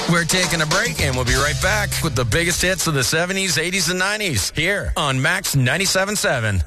We're taking a break, and we'll be right back with the biggest hits of the 70s, 80s, and 90s here on Max 97.7.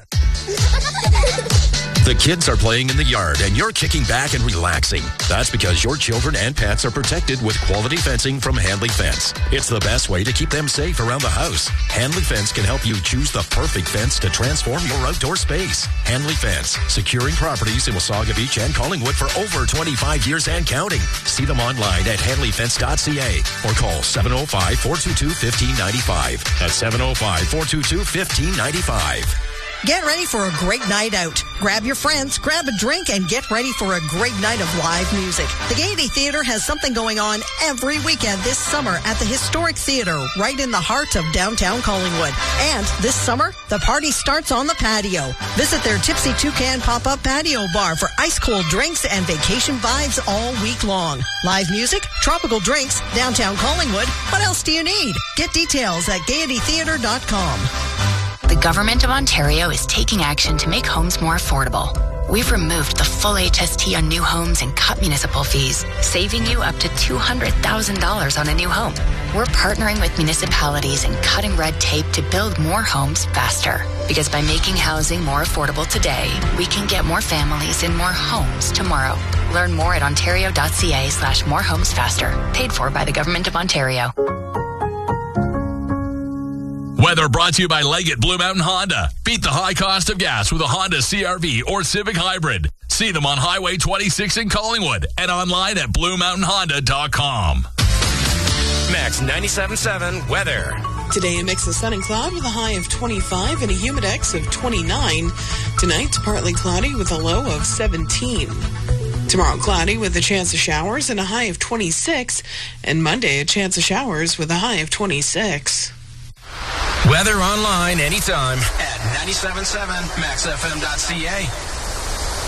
The kids are playing in the yard and you're kicking back and relaxing. That's because your children and pets are protected with quality fencing from Handley Fence. It's the best way to keep them safe around the house. Handley Fence can help you choose the perfect fence to transform your outdoor space. Handley Fence, securing properties in Wasaga Beach and Collingwood for over 25 years and counting. See them online at handleyfence.ca or call 705-422-1595. That's 705-422-1595. Get ready for a great night out. Grab your friends, grab a drink, and get ready for a great night of live music. The Gaiety Theatre has something going on every weekend this summer at the Historic Theatre, right in the heart of downtown Collingwood. And this summer, the party starts on the patio. Visit their Tipsy Toucan pop-up patio bar for ice-cold drinks and vacation vibes all week long. Live music, tropical drinks, downtown Collingwood. What else do you need? Get details at Gaiety-theatre.com. The Government of Ontario is taking action to make homes more affordable. We've removed the full HST on new homes and cut municipal fees, saving you up to $200,000 on a new home. We're partnering with municipalities and cutting red tape to build more homes faster. Because by making housing more affordable today, we can get more families in more homes tomorrow. Learn more at ontario.ca/morehomesfaster. Paid for by the Government of Ontario. Weather brought to you by Leggett Blue Mountain Honda. Beat the high cost of gas with a Honda CR-V or Civic Hybrid. See them on Highway 26 in Collingwood and online at BlueMountainHonda.com. Max 97.7 weather. Today, a mix of sun and cloud with a high of 25 and a humidex of 29. Tonight, partly cloudy with a low of 17. Tomorrow, cloudy with a chance of showers and a high of 26. And Monday, a chance of showers with a high of 26. Weather online anytime at 97.7maxfm.ca.